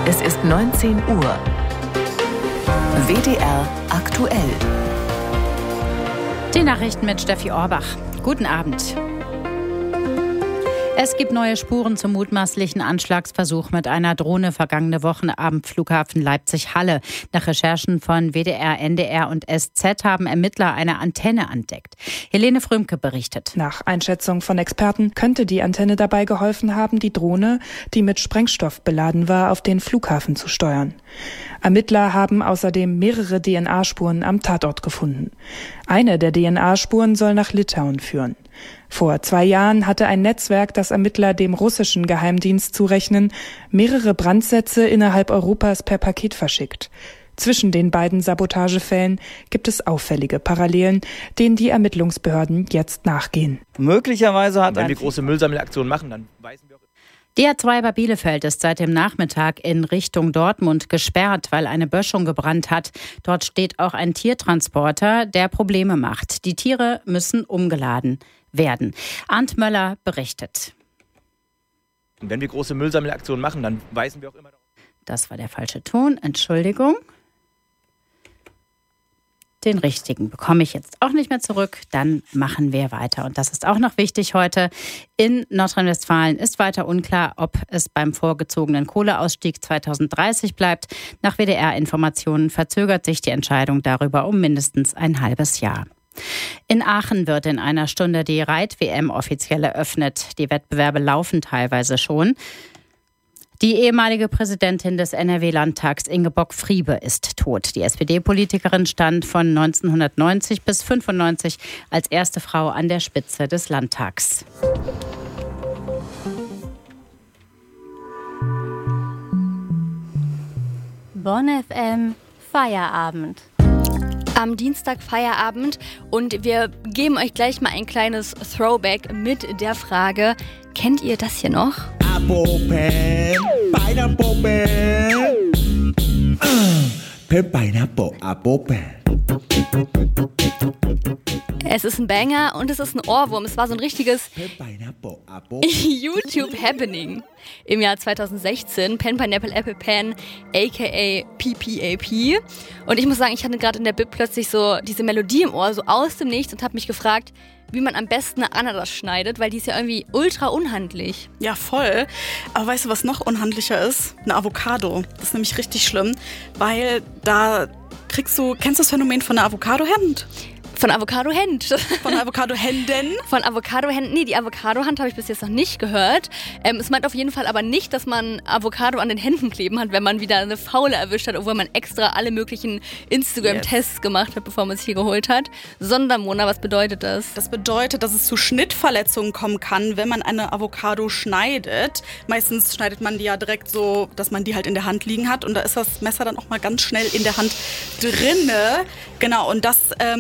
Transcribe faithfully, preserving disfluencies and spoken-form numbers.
Es ist neunzehn Uhr. W D R aktuell. Die Nachrichten mit Steffi Orbach. Guten Abend. Es gibt neue Spuren zum mutmaßlichen Anschlagsversuch mit einer Drohne vergangene Woche am Flughafen Leipzig-Halle. Nach Recherchen von W D R, N D R und S Z haben Ermittler eine Antenne entdeckt. Helene Frömke berichtet. Nach Einschätzung von Experten könnte die Antenne dabei geholfen haben, die Drohne, die mit Sprengstoff beladen war, auf den Flughafen zu steuern. Ermittler haben außerdem mehrere D N A-Spuren am Tatort gefunden. Eine der D N A-Spuren soll nach Litauen führen. Vor zwei Jahren hatte ein Netzwerk, das Ermittler dem russischen Geheimdienst zurechnen, mehrere Brandsätze innerhalb Europas per Paket verschickt. Zwischen den beiden Sabotagefällen gibt es auffällige Parallelen, denen die Ermittlungsbehörden jetzt nachgehen. Möglicherweise hat, wenn wir große Müllsammelaktionen machen, dann weisen wir auch. Die A zwei bei Bielefeld ist seit dem Nachmittag in Richtung Dortmund gesperrt, weil eine Böschung gebrannt hat. Dort steht auch ein Tiertransporter, der Probleme macht. Die Tiere müssen umgeladen werden. Arndt Möller berichtet. Wenn wir große Müllsammelaktionen machen, dann weisen wir auch immer darauf. Das war der falsche Ton, Entschuldigung. Den richtigen bekomme ich jetzt auch nicht mehr zurück. Dann machen wir weiter. Und das ist auch noch wichtig heute. In Nordrhein-Westfalen ist weiter unklar, ob es beim vorgezogenen Kohleausstieg zweitausenddreißig bleibt. Nach W D R-Informationen verzögert sich die Entscheidung darüber um mindestens ein halbes Jahr. In Aachen wird in einer Stunde die Reit-W M offiziell eröffnet. Die Wettbewerbe laufen teilweise schon. Die ehemalige Präsidentin des N R W-Landtags Ingeborg Friebe ist tot. Die S P D-Politikerin stand von neunzehnhundertneunzig bis fünfundneunzig als erste Frau an der Spitze des Landtags. Bonn F M Feierabend. Am Dienstag Feierabend und wir geben euch gleich mal ein kleines Throwback mit der Frage, kennt ihr das hier noch? Pen, pineapple, pineapple, apple, pen. Es ist ein Banger und es ist ein Ohrwurm. Es war so ein richtiges YouTube-Happening im Jahr zweitausendsechzehn. Pen, Pineapple, Apple, Pen, aka P P A P. Und ich muss sagen, ich hatte gerade in der Bib plötzlich so diese Melodie im Ohr, so aus dem Nichts und habe mich gefragt, wie man am besten eine Ananas schneidet, weil die ist ja irgendwie ultra unhandlich. Ja, voll. Aber weißt du, was noch unhandlicher ist? Eine Avocado. Das ist nämlich richtig schlimm, weil da kriegst du, kennst du das Phänomen von einer Avocado-Hand? Von Avocado-Hand. Von Avocado-Händen? Von Avocado-Händen. Nee, die Avocado-Hand habe ich bis jetzt noch nicht gehört. Ähm, es meint auf jeden Fall aber nicht, dass man Avocado an den Händen kleben hat, wenn man wieder eine Faule erwischt hat, obwohl man extra alle möglichen Instagram-Tests yes. gemacht hat, bevor man es hier geholt hat. Sondern, Mona, was bedeutet das? Das bedeutet, dass es zu Schnittverletzungen kommen kann, wenn man eine Avocado schneidet. Meistens schneidet man die ja direkt so, dass man die halt in der Hand liegen hat. Und da ist das Messer dann auch mal ganz schnell in der Hand drinne. Genau, und das ähm,